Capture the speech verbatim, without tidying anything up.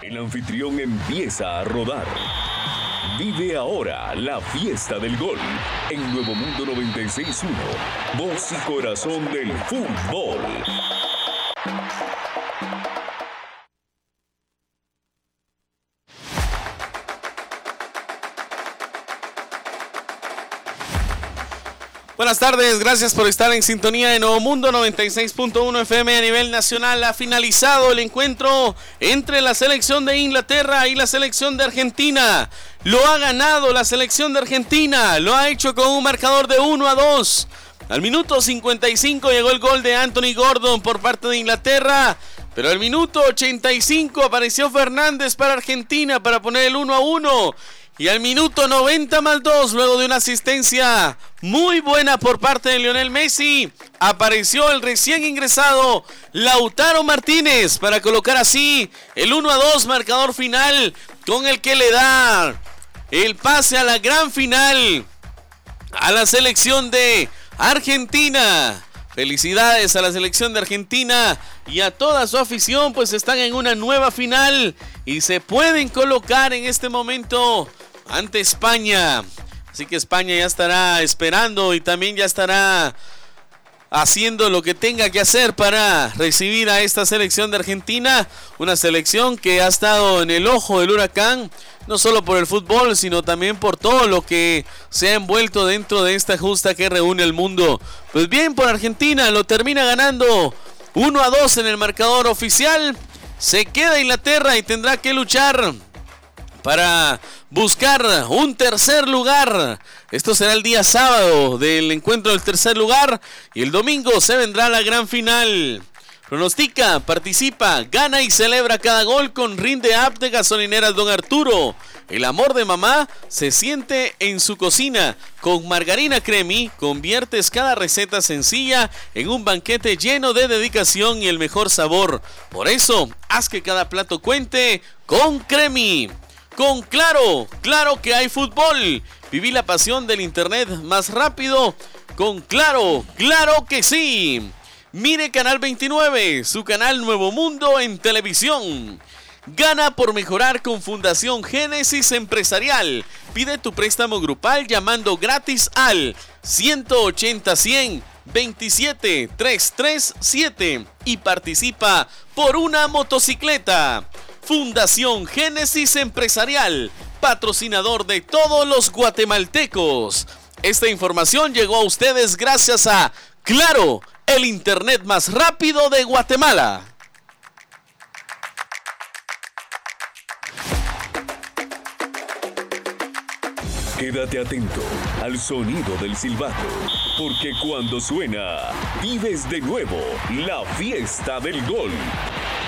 El anfitrión empieza a rodar. Vive ahora la fiesta del gol en Nuevo Mundo noventa y seis punto uno, voz y corazón del fútbol. Buenas tardes, gracias por estar en sintonía de Nuevo Mundo noventa y seis punto uno F M a nivel nacional. Ha finalizado el encuentro entre la selección de Inglaterra y la selección de Argentina. Lo ha ganado la selección de Argentina, lo ha hecho con un marcador de uno a dos. Al minuto cincuenta y cinco llegó el gol de Anthony Gordon por parte de Inglaterra, pero al minuto ochenta y cinco apareció Fernández para Argentina para poner el uno a uno. Y al minuto noventa más dos, luego de una asistencia muy buena por parte de Lionel Messi, apareció el recién ingresado Lautaro Martínez para colocar así el uno a dos, marcador final con el que le da el pase a la gran final a la selección de Argentina. Felicidades a la selección de Argentina y a toda su afición, pues están en una nueva final y se pueden colocar en este momento ante España. Así que España ya estará esperando y también ya estará haciendo lo que tenga que hacer para recibir a esta selección de Argentina. Una selección que ha estado en el ojo del huracán, no solo por el fútbol, sino también por todo lo que se ha envuelto dentro de esta justa que reúne el mundo. Pues bien, por Argentina lo termina ganando uno a dos en el marcador oficial. Se queda Inglaterra y tendrá que luchar para buscar un tercer lugar. Esto será el día sábado del encuentro del tercer lugar y el domingo se vendrá la gran final. Pronostica, participa, gana y celebra cada gol con Rinde App de Gasolineras Don Arturo. El amor de mamá se siente en su cocina. Con Margarina Cremi conviertes cada receta sencilla en un banquete lleno de dedicación y el mejor sabor. Por eso, haz que cada plato cuente con Cremi. Con Claro, claro que hay fútbol. Viví la pasión del internet más rápido con Claro, claro que sí. Mire Canal veintinueve, su canal Nuevo Mundo en televisión. Gana por mejorar con Fundación Génesis Empresarial. Pide tu préstamo grupal llamando gratis al ciento ochenta cien veintisiete trescientos treinta y siete y participa por una motocicleta. Fundación Génesis Empresarial, patrocinador de todos los guatemaltecos. Esta información llegó a ustedes gracias a Claro, el internet más rápido de Guatemala. Quédate atento al sonido del silbato, porque cuando suena, vives de nuevo la fiesta del gol.